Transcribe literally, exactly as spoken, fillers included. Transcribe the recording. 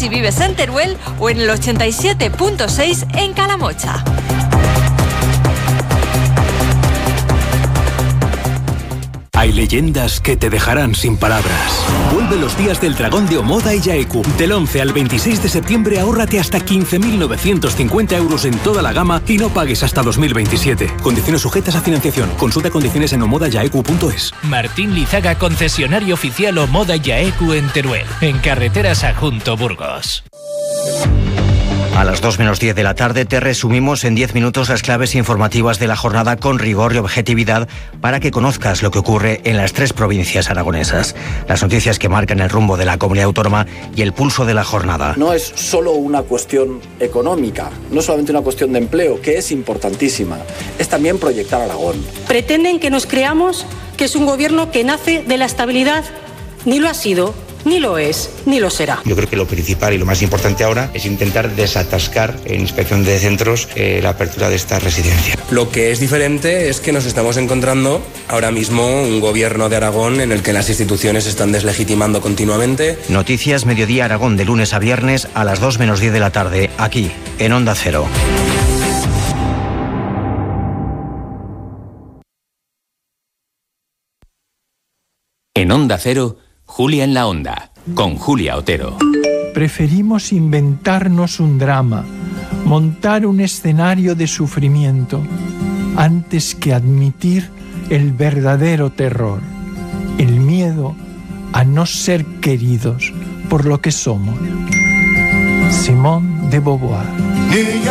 si vives en Teruel o en el ochenta y siete punto seis en Calamocha. Hay leyendas que te dejarán sin palabras. Vuelve los días del dragón de Omoda y Yaeku. Del once al veintiséis de septiembre ahórrate hasta quince mil novecientos cincuenta euros en toda la gama y no pagues hasta dos mil veintisiete. Condiciones sujetas a financiación. Consulta condiciones en omoda yaeku punto es. Martín Lizaga, concesionario oficial Omoda Yaeku en Teruel, en carreteras a Junto Burgos. A las dos menos diez de la tarde te resumimos en diez minutos las claves informativas de la jornada con rigor y objetividad para que conozcas lo que ocurre en las tres provincias aragonesas. Las noticias que marcan el rumbo de la comunidad autónoma y el pulso de la jornada. No es solo una cuestión económica, no es solamente una cuestión de empleo, que es importantísima, es también proyectar Aragón. Pretenden que nos creamos que es un gobierno que nace de la estabilidad, ni lo ha sido, ni lo es, ni lo será. Yo creo que lo principal y lo más importante ahora es intentar desatascar en inspección de centros eh, la apertura de esta residencia. Lo que es diferente es que nos estamos encontrando ahora mismo un gobierno de Aragón en el que las instituciones se están deslegitimando continuamente. Noticias Mediodía Aragón de lunes a viernes a las dos menos diez de la tarde, aquí, en Onda Cero. En Onda Cero, Julia en la Onda, con Julia Otero. Preferimos inventarnos un drama, montar un escenario de sufrimiento, antes que admitir el verdadero terror, el miedo a no ser queridos por lo que somos. Simone de Beauvoir.